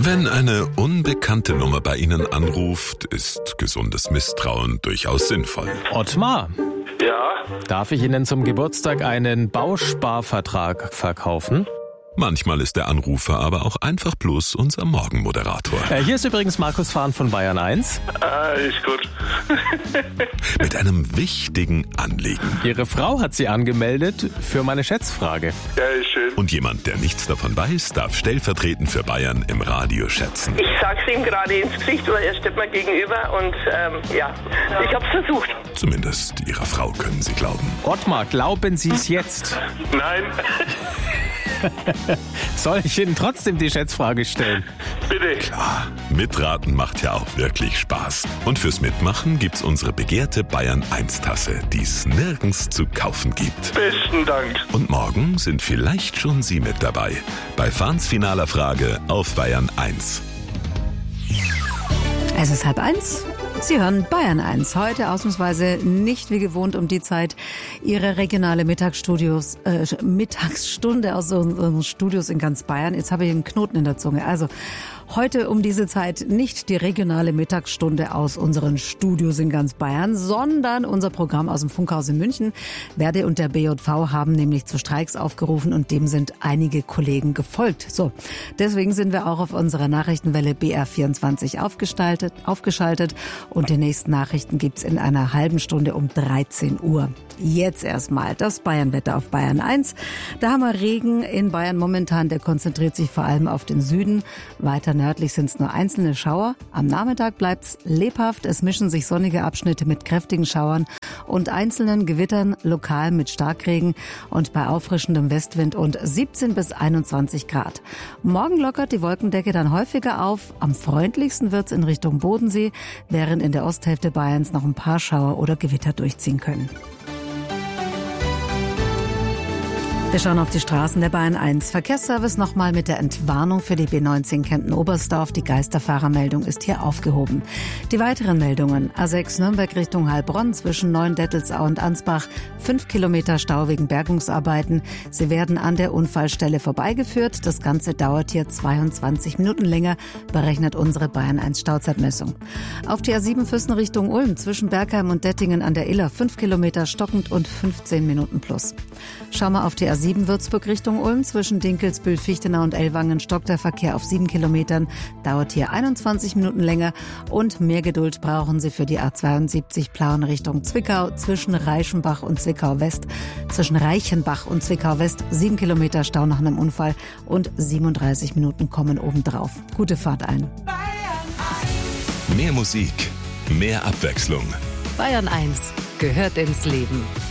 Wenn eine unbekannte Nummer bei Ihnen anruft, ist gesundes Misstrauen durchaus sinnvoll. Ottmar, Ja, darf ich Ihnen zum Geburtstag einen Bausparvertrag verkaufen? Manchmal ist der Anrufer aber auch einfach bloß unser Morgenmoderator. Hier ist übrigens Markus Fahn von Bayern 1. ist gut. Mit einem wichtigen Anliegen. Ihre Frau hat Sie angemeldet für meine Schätzfrage. Ja, ist schön. Und jemand, der nichts davon weiß, darf stellvertretend für Bayern im Radio schätzen. Ich sag's ihm gerade ins Gesicht, weil er steht mir gegenüber und ich hab's versucht. Zumindest Ihrer Frau können Sie glauben. Ottmar, glauben Sie es jetzt? Nein, Soll ich Ihnen trotzdem die Schätzfrage stellen? bitte. Klar, mitraten macht ja auch wirklich Spaß. Und fürs Mitmachen gibt's unsere begehrte Bayern 1 Tasse, die es nirgends zu kaufen gibt. Besten Dank. Und morgen sind vielleicht schon Sie mit dabei. Bei Fahns finaler Frage auf Bayern 1. Es ist 12:30. Sie hören Bayern 1. Heute ausnahmsweise nicht wie gewohnt um die Zeit Ihre regionale Mittagsstunde aus unseren Studios in ganz Bayern. Jetzt habe ich einen Knoten in der Zunge. Also heute um diese Zeit nicht die regionale Mittagsstunde aus unseren Studios in ganz Bayern, sondern unser Programm aus dem Funkhaus in München. Verdi und der BJV haben nämlich zu Streiks aufgerufen und dem sind einige Kollegen gefolgt. So, deswegen sind wir auch auf unserer Nachrichtenwelle BR24 aufgeschaltet und die nächsten Nachrichten gibt's in einer halben Stunde um 13 Uhr. Jetzt erstmal das Bayernwetter auf Bayern 1. Da haben wir Regen in Bayern momentan, der konzentriert sich vor allem auf den Süden. Weiter nördlich sind es nur einzelne Schauer. Am Nachmittag bleibt's lebhaft. Es mischen sich sonnige Abschnitte mit kräftigen Schauern und einzelnen Gewittern, lokal mit Starkregen und bei auffrischendem Westwind und 17 bis 21 Grad. Morgen lockert die Wolkendecke dann häufiger auf. Am freundlichsten wird's in Richtung Bodensee, während in der Osthälfte Bayerns noch ein paar Schauer oder Gewitter durchziehen können. Wir schauen auf die Straßen der Bayern 1. Verkehrsservice nochmal mit der Entwarnung für die B19 Kempten-Oberstdorf. Die Geisterfahrermeldung ist hier aufgehoben. Die weiteren Meldungen. A6 Nürnberg Richtung Heilbronn zwischen Neuendettelsau und Ansbach. 5 Kilometer Stau wegen Bergungsarbeiten. Sie werden an der Unfallstelle vorbeigeführt. Das Ganze dauert hier 22 Minuten länger, berechnet unsere Bayern 1 Stauzeitmessung. Auf die A7 Füssen Richtung Ulm zwischen Bergheim und Dettingen an der Iller. 5 Kilometer stockend und 15 Minuten plus. Schauen wir auf die A7 Würzburg Richtung Ulm zwischen Dinkelsbühl, Fichtenau und Ellwangen stockt der Verkehr auf 7 Kilometern, dauert hier 21 Minuten länger und mehr Geduld brauchen Sie für die A72 Plauen Richtung Zwickau zwischen Reichenbach und Zwickau West, 7 Kilometer Stau nach einem Unfall und 37 Minuten kommen obendrauf. Gute Fahrt allen. Mehr Musik, mehr Abwechslung. Bayern 1 gehört ins Leben.